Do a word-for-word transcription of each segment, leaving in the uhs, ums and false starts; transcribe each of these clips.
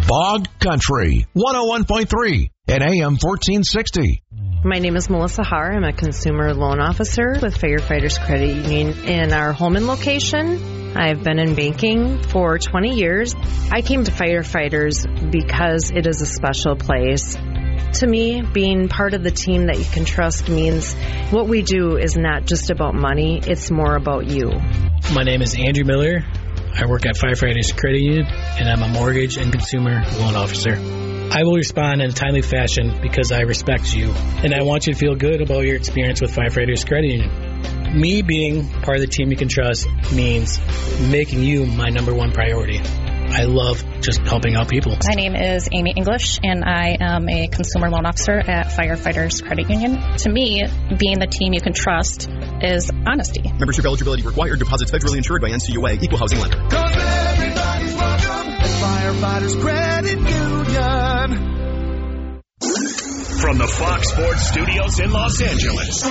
Bog Country, one oh one point three and A M fourteen sixty. My name is Melissa Haar. I'm a consumer loan officer with Firefighters Credit Union in our Holman location. I've been in banking for twenty years. I came to Firefighters because it is a special place. To me, being part of the team that you can trust means what we do is not just about money, it's more about you. My name is Andrew Miller. I work at Firefighters Credit Union, and I'm a mortgage and consumer loan officer. I will respond in a timely fashion because I respect you, and I want you to feel good about your experience with Firefighters Credit Union. Me being part of the team you can trust means making you my number one priority. I love just helping out people. My name is Amy English, and I am a consumer loan officer at Firefighters Credit Union. To me, being the team you can trust is honesty. Membership eligibility required. Deposits federally insured by N C U A. Equal housing lender. Cause everybody's welcome at Firefighters Credit Union. From the Fox Sports Studios in Los Angeles,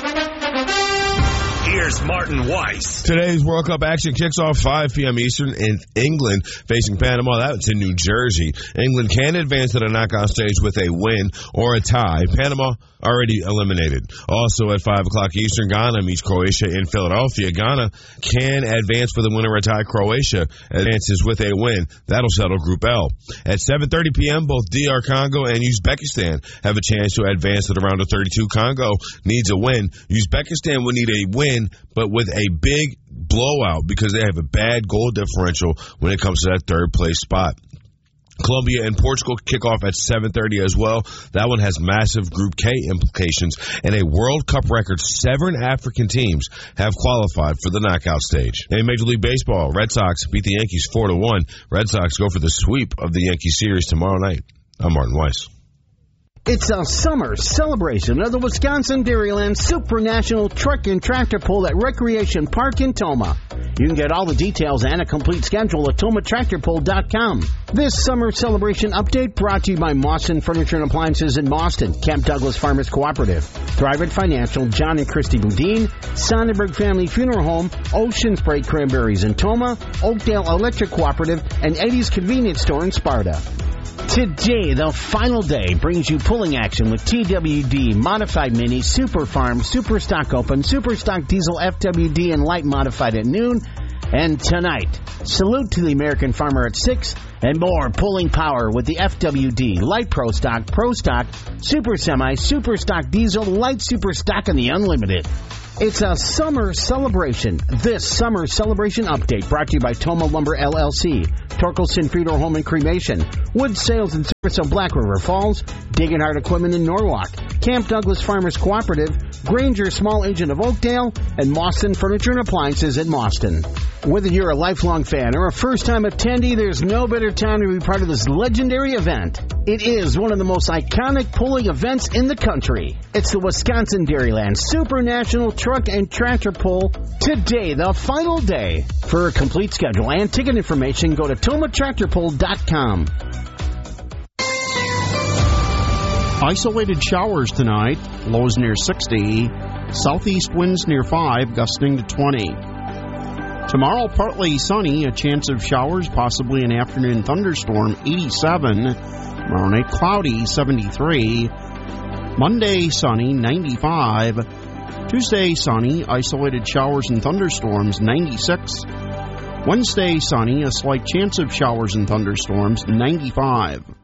here's Martin Weiss. Today's World Cup action kicks off five p.m. Eastern in England facing Panama. That's in New Jersey. England can advance to the knockout stage with a win or a tie. Panama already eliminated. Also at five o'clock Eastern, Ghana meets Croatia in Philadelphia. Ghana can advance for the win or a tie. Croatia advances with a win. That'll settle Group L. At seven thirty p.m., both D R Congo and Uzbekistan have a chance to advance to the round of thirty-two. Congo needs a win. Uzbekistan will need a win, but with a big blowout because they have a bad goal differential when it comes to that third place spot. Colombia and Portugal kick off at seven thirty as well. That one has massive Group K implications, and a World Cup record seven African teams have qualified for the knockout stage. In Major League Baseball, Red Sox beat the Yankees four to one. Red Sox go for the sweep of the Yankee series tomorrow night. I'm Martin Weiss. It's a summer celebration of the Wisconsin Dairyland Super National Truck and Tractor Pull at Recreation Park in Toma. You can get all the details and a complete schedule at toma tractor pull dot com. This summer celebration update brought to you by Mawson Furniture and Appliances in Boston, Camp Douglas Farmers Cooperative, Thrivent Financial, John and Christy Boudin, Sonnenberg Family Funeral Home, Ocean Spray Cranberries in Toma, Oakdale Electric Cooperative, and Eddie's Convenience Store in Sparta. Today, the final day, brings you pulling action with T W D, Modified Mini, Super Farm, Super Stock Open, Super Stock Diesel, F W D, and Light Modified at noon. And tonight, Salute to the American Farmer at six, and more pulling power with the F W D, Light Pro Stock, Pro Stock, Super Semi, Super Stock Diesel, Light Super Stock, and the Unlimited. It's a summer celebration. This summer celebration update brought to you by Toma Lumber L L C, Torkelson Frieder Home and Cremation, Wood Sales and Service of Black River Falls, Diggin' Hard Equipment in Norwalk, Camp Douglas Farmers Cooperative, Granger Small Agent of Oakdale, and Mawson Furniture and Appliances in Mawson. Whether you're a lifelong fan or a first-time attendee, there's no better time to be part of this legendary event. It is one of the most iconic pulling events in the country. It's the Wisconsin Dairyland Super National Truck and Tractor Pull. Today, the final day. For a complete schedule and ticket information, go to toma tractor pull dot com. Isolated showers tonight. Lows near sixty. Southeast winds near five, gusting to twenty. Tomorrow, partly sunny, a chance of showers, possibly an afternoon thunderstorm, eighty-seven. Tomorrow night, cloudy, seventy-three. Monday, sunny, ninety-five. Tuesday, sunny, isolated showers and thunderstorms, ninety-six. Wednesday, sunny, a slight chance of showers and thunderstorms, ninety-five.